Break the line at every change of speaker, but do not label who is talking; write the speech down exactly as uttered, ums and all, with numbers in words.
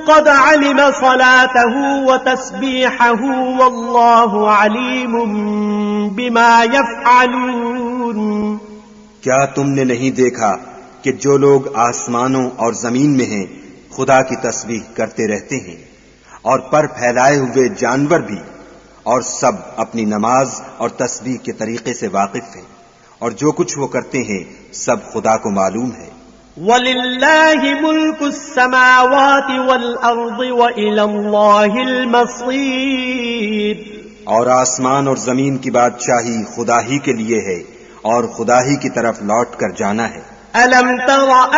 क़द अलिम सलातहु व तस्बीहहु वल्लाहु अलीमुम बिमा यफ़अलून।
क्या तुमने नहीं देखा कि जो लोग आसमानों और जमीन में हैं खुदा की तस्बीह करते रहते हैं, और पर फैलाए हुए जानवर भी, और सब अपनी नमाज और तस्बीह के तरीके से वाकिफ हैं, और जो कुछ वो करते हैं सब खुदा को मालूम है।
वलिल्लाहि मुल्कुस समावाति वल अर्दि व इलल्लाहिल मसीर।
और आसमान और जमीन की बादशाही खुदा ही के लिए है और खुदा ही की तरफ लौट कर जाना है।
अलम तरा